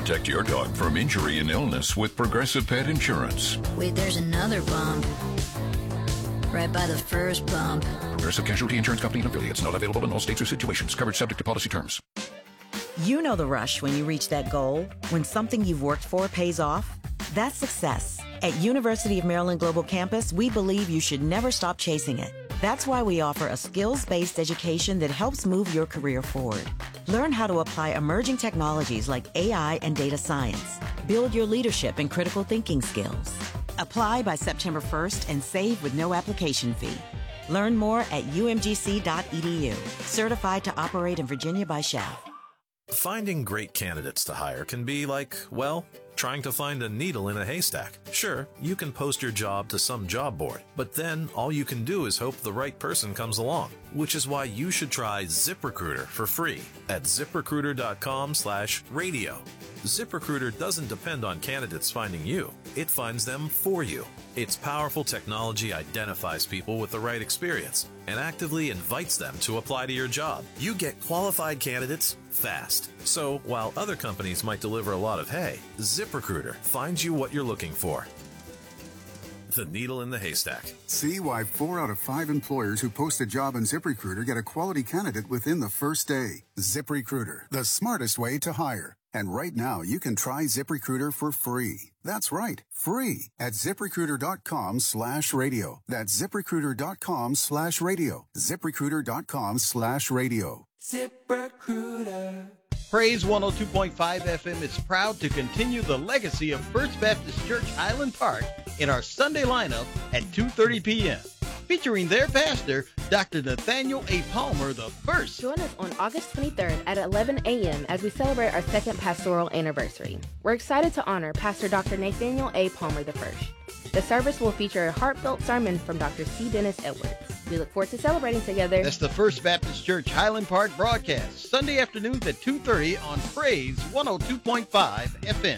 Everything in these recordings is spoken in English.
Protect your dog from injury and illness with Progressive Pet Insurance. Wait, there's another bump. Right by the first bump. Progressive Casualty Insurance Company and affiliates. Not available in all states or situations. Coverage subject to policy terms. You know the rush when you reach that goal, when something you've worked for pays off. That's success. At University of Maryland Global Campus, we believe you should never stop chasing it. That's why we offer a skills-based education that helps move your career forward. Learn how to apply emerging technologies like AI and data science. Build your leadership and critical thinking skills. Apply by September 1st and save with no application fee. Learn more at umgc.edu. Certified to operate in Virginia by SCHAF. Finding great candidates to hire can be like, well, trying to find a needle in a haystack. Sure, you can post your job to some job board, but then all you can do is hope the right person comes along, which is why you should try ZipRecruiter for free at ZipRecruiter.com/radio. ZipRecruiter doesn't depend on candidates finding you. It finds them for you. Its powerful technology identifies people with the right experience and actively invites them to apply to your job. You get qualified candidates fast. So while other companies might deliver a lot of hay, ZipRecruiter finds you what you're looking for. The needle in the haystack. See why 4 out of 5 employers who post a job on ZipRecruiter get a quality candidate within the first day. ZipRecruiter, the smartest way to hire. And right now, you can try ZipRecruiter for free. That's right, free at ZipRecruiter.com/radio. That's ZipRecruiter.com/radio. ZipRecruiter.com/radio. ZipRecruiter. Praise 102.5 FM is proud to continue the legacy of First Baptist Church Highland Park in our Sunday lineup at 2:30 p.m. featuring their pastor, Dr. Nathaniel A. Palmer the First. Join us on August 23rd at 11 a.m. as we celebrate our second pastoral anniversary. We're excited to honor Pastor Dr. Nathaniel A. Palmer the First. The service will feature a heartfelt sermon from Dr. C. Dennis Edwards. We look forward to celebrating together. That's the First Baptist Church Highland Park broadcast, Sunday afternoons at 2:30 on Praise 102.5 FM.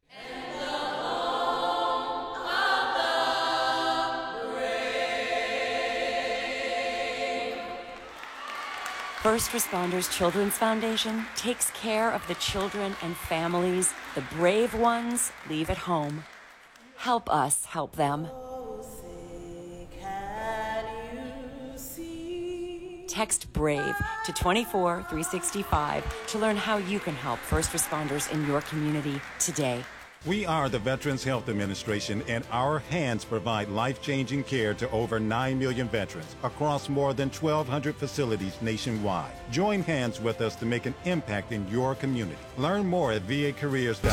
First Responders Children's Foundation takes care of the children and families the brave ones leave at home. Help us help them. Text BRAVE to 24365 to learn how you can help first responders in your community today. We are the Veterans Health Administration, and our hands provide life-changing care to over 9 million veterans across more than 1,200 facilities nationwide. Join hands with us to make an impact in your community. Learn more at VACareers.org.